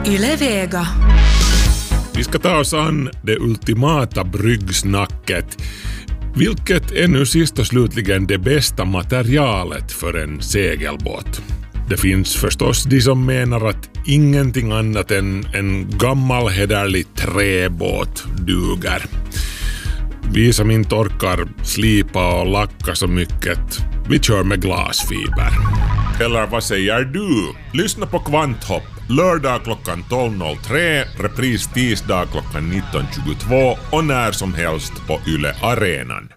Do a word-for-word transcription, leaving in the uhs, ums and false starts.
Yle Vega. Vi ska ta oss an det ultimata bryggsnacket. Vilket är nu sist och slutligen det bästa materialet för en segelbåt? Det finns förstås de som menar att ingenting annat än en gammal hederlig träbåt duger. Vi som inte orkar slipa och lacka så mycket, vi kör med glasfiber. Eller vad säger du? Lyssna på Kvanthopp. Lördag klockan tolv noll tre, repris tisdag klockan nitton tjugotvå och när som helst på Yle Arenan.